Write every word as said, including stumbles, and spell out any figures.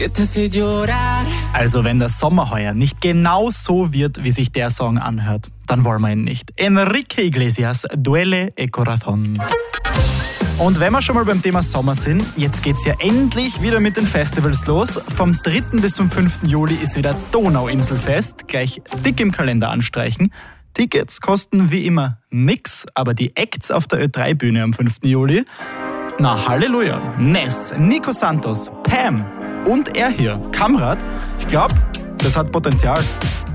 Also wenn der Sommer heuer nicht genau so wird, wie sich der Song anhört, dann wollen wir ihn nicht. Enrique Iglesias, Duele e Corazón. Und wenn wir schon mal beim Thema Sommer sind, jetzt geht's ja endlich wieder mit den Festivals los. Vom dritten bis zum fünften Juli ist wieder Donauinselfest. Gleich dick im Kalender anstreichen. Tickets kosten wie immer nix, aber die Acts auf der Ö drei Bühne am fünften Juli, na Halleluja. Ness, Nico Santos, Pam und er hier, Kamrat, ich glaube, das hat Potenzial.